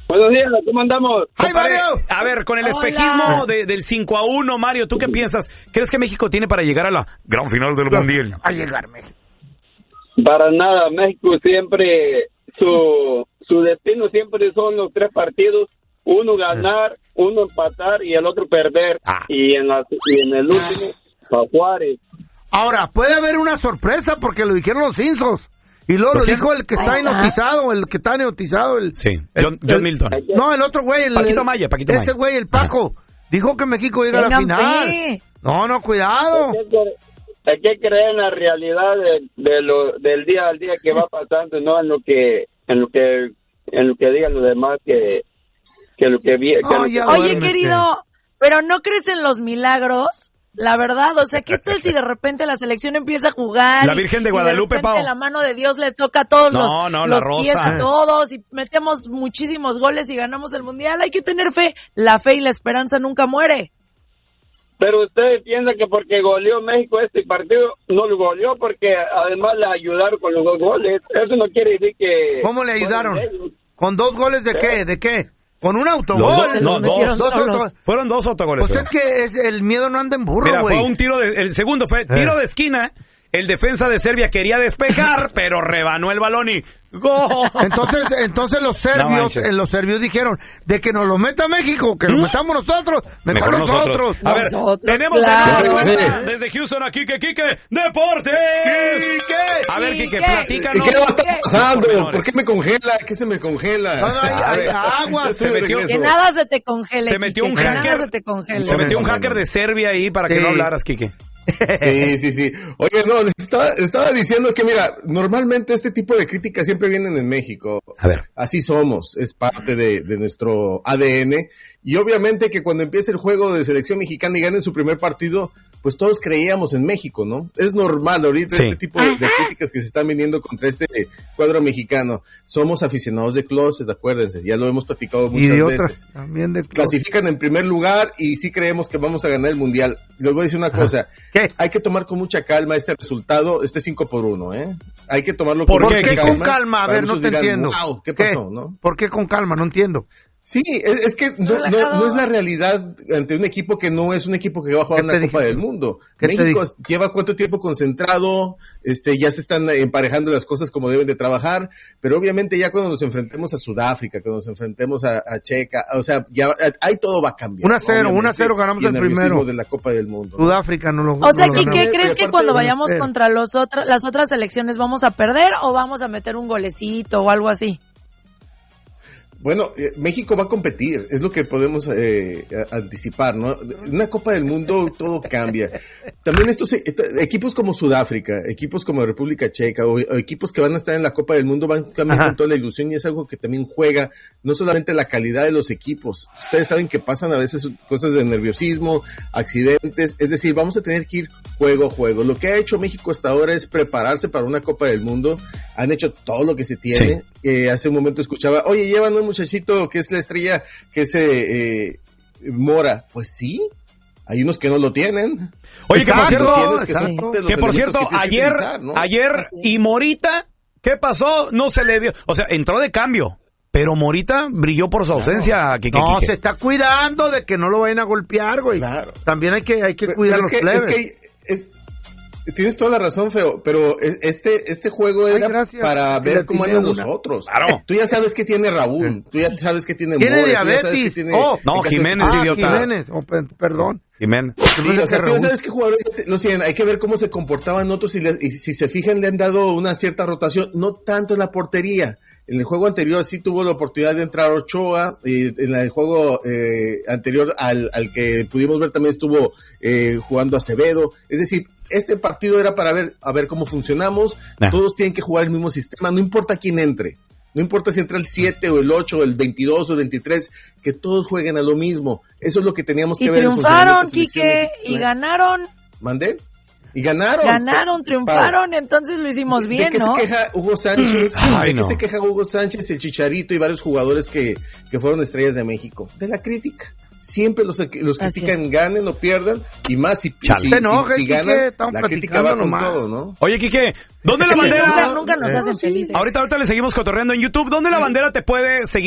Buenos días, ¿cómo andamos? ¡Ay, Mario! A ver, con el espejismo del 5-1, Mario, ¿tú qué piensas? ¿Crees que México tiene para llegar a la gran final del Mundial? A llegar México. Para nada, México siempre, su destino siempre son los 3 partidos, uno ganar, uno empatar y el otro perder. Y en el último, para Juárez. Ahora, puede haber una sorpresa porque lo dijeron los Simpsons. Y luego lo dijo el que está hipnotizado, Sí, John Milton. No, el otro güey, Paquito Maya. Ese güey, el Paco, dijo que México llega a la final. No, cuidado. Hay que creer en la realidad del día al día que va pasando, no en lo que digan los demás que lo que vi. Oye, querido, pero ¿no crees en los milagros? La verdad, o sea, ¿qué tal si de repente la selección empieza a jugar? La Virgen de Guadalupe, Pau. La mano de Dios le toca a todos los pies rosa. a todos y metemos muchísimos goles y ganamos el Mundial. Hay que tener fe. La fe y la esperanza nunca muere. Pero ustedes piensan que porque goleó México este partido, no lo goleó porque además le ayudaron con los 2 goles. Eso no quiere decir que... ¿Cómo le ayudaron? ¿Con 2 goles de qué? ¿De qué? ¿Con un autogol? Dos. Fueron 2 autogoles. Pues es que el miedo no anda en burro, güey. Mira, fue un tiro el segundo fue tiro de esquina. El defensa de Serbia quería despejar, pero rebanó el balón y ¡gol! Entonces los serbios dijeron de que nos lo meta México, que lo metamos nosotros, mejor nosotros. A ver, tenemos desde Houston a Quique Deportes. ¡Quique! A ver, Quique, platícanos. ¿Qué va a estar pasando? ¿Por qué me congela? ¿Qué se me congela? Hay agua. Que nada se te congele. Se metió un hacker de Serbia ahí para que no hablaras, Quique. Sí. Oye, no, les estaba diciendo que, mira, normalmente este tipo de críticas siempre vienen en México. A ver. Así somos, es parte de nuestro ADN. Y obviamente que cuando empiece el juego de selección mexicana y ganen su primer partido, pues todos creíamos en México, ¿no? Es normal ahorita este tipo de críticas que se están viniendo contra este cuadro mexicano. Somos aficionados de closet, acuérdense, ya lo hemos platicado muchas veces. También de clasifican en primer lugar y sí creemos que vamos a ganar el Mundial. Les voy a decir una cosa. ¿Qué? Hay que tomar con mucha calma este resultado, 5-1, ¿eh? Hay que tomarlo con mucha calma. ¿Por qué con calma? A ver, no te entiendo. Wow, ¿qué pasó, no? ¿Por qué con calma? No entiendo. Sí, es que no es la realidad ante un equipo que no es un equipo que va a jugar una Copa del Mundo. México lleva cuánto tiempo concentrado, ya se están emparejando las cosas como deben de trabajar, pero obviamente ya cuando nos enfrentemos a Sudáfrica, cuando nos enfrentemos a Checa, o sea, ya ahí todo va a cambiar. 1-0 ganamos el primero de la Copa del Mundo. Sudáfrica no lo O sea, ¿qué crees que cuando vayamos contra las otras selecciones vamos a perder o vamos a meter un golecito o algo así? Bueno, México va a competir, es lo que podemos anticipar, ¿no? En una Copa del Mundo todo cambia. También estos equipos como Sudáfrica, equipos como República Checa o equipos que van a estar en la Copa del Mundo van cambiando con toda la ilusión y es algo que también juega, no solamente la calidad de los equipos. Ustedes saben que pasan a veces cosas de nerviosismo, accidentes, es decir, vamos a tener que ir juego a juego. Lo que ha hecho México hasta ahora es prepararse para una Copa del Mundo, han hecho todo lo que se tiene. Sí. Hace un momento escuchaba, oye, llevan un muchachito que es la estrella, que es Mora. Pues sí, hay unos que no lo tienen. Oye, que por cierto, ayer y Morita, ¿qué pasó? No se le vio, o sea, entró de cambio. Pero Morita brilló por su ausencia. No, se está cuidando de que no lo vayan a golpear, güey. Claro. También hay que cuidar los plebes. Tienes toda la razón, Feo, pero este juego era para ver cómo andan los otros. Claro. Tú ya sabes que tiene Raúl, tú ya sabes que tiene Mora. Tiene diabetes. No, Jiménez, idiota. Jiménez, perdón. Jiménez. Sí, o sea, tú ya sabes que jugadores lo siguen, hay que ver cómo se comportaban otros y si se fijan le han dado una cierta rotación, no tanto en la portería. En el juego anterior sí tuvo la oportunidad de entrar Ochoa, en el juego anterior al que pudimos ver también estuvo jugando Acevedo, es decir, este partido era para ver cómo funcionamos, todos tienen que jugar el mismo sistema, no importa quién entre, no importa si entra el 7 o el 8 o el 22 o el 23, que todos jueguen a lo mismo, eso es lo que teníamos que ver. Y triunfaron, Quique, y ganaron. ¿Mandé? Y ganaron. Triunfaron, entonces lo hicimos bien, ¿no? ¿De qué se queja Hugo Sánchez? ¿De qué se queja Hugo Sánchez, el Chicharito y varios jugadores que fueron estrellas de México? De la crítica. Siempre los critican, ganen o pierdan, y más si ganan, la crítica va con todo, ¿no? Oye, Quique, ¿dónde la bandera? Nunca nos hacen felices. Ahorita le seguimos cotorreando en YouTube. ¿Dónde la bandera te puede seguir?